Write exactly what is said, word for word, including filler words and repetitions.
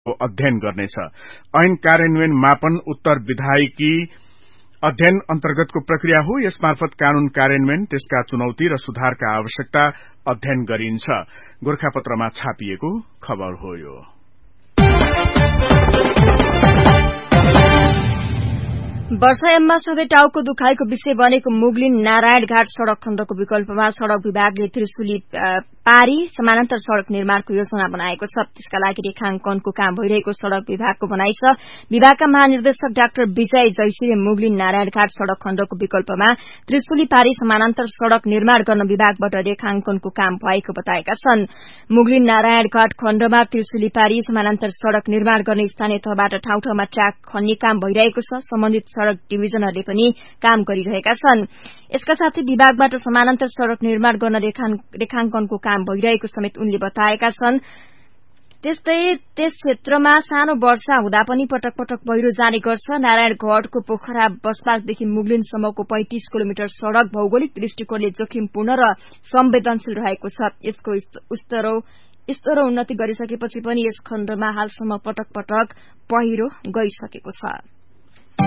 अध्ययन गर्नेछ। ऐन कार्यान्वयन मापन उत्तर विधायकी अध्ययन अन्तर्गतको प्रक्रिया हो। यसमार्फत कानून कार्यान्वयन, त्यसका चुनौती र सुधारका आवश्यकता अध्ययन गरिन्छ। गोरखापत्रमा छापिएको खबर हो यो। वर्षायाममा सधैँ टाउको दुखाइको विषय बनेको मुगलिन नारायणघाट सड़क खण्डको विकल्पमा सड़क विभागले त्रिशुली पारी समानान्तर सड़क निर्माणको योजना बनाएको छ। त्यसका लागि रेखांकनको काम भइरहेको सड़क विभागको भनाइ छ। विभागका महानिर्देशक डाक्टर विजय जैसीले मुगलिन नारायणघाट सड़क खण्डको विकल्पमा त्रिशुली पारी समानान्तर सड़क निर्माण गर्न विभागबाट रेखांकनको काम भएको बताएका छन्। मुगलिन नारायणघाट खण्डमा त्रिशुली पारी समानान्तर सड़क निर्माण गर्ने स्थानीय तहबाट ठाउँ ठाउँमा ट्र्याक खन्ने काम भइरहेको छ। सम्बन्धित सड़क डिभिजनहरूले पनि काम गरिरहेका छन्। यसका साथै विभागबाट समानान्तर सड़क निर्माण गर्न रेखांकनको काम भइरहेको समेत उनले बताएका छन्। त्यस्तै त्यस क्षेत्रमा सानो वर्षा हुँदा पनि पटक पटक पहिरो जाने गर्छ। नारायणगढ़को पोखरा बसपार्कदेखि मुगलिनसम्मको पैंतीस किलोमिटर सड़क भौगोलिक दृष्टिकोणले जोखिमपूर्ण र संवेदनशील रहेको छ। यसको स्तरो उन्नति गरिसकेपछि पनि यस खण्डमा हालसम्म पटक पटक पहिरो गइसकेको छ।